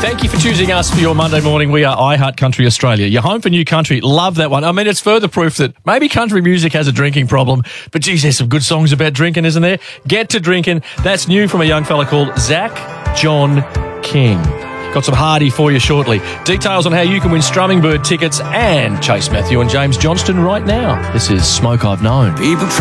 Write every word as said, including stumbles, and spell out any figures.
Thank you for choosing us for your Monday morning. We are iHeart Country Australia. Your home for new country. Love that one. I mean, it's further proof that maybe country music has a drinking problem, but geez, there's some good songs about drinking, isn't there? Get to drinking. That's new from a young fella called Zach John King. Got some Hardy for you shortly. Details on how you can win Strumming Bird tickets and chase Matthew and James Johnston right now. This is Smoke I've Known. People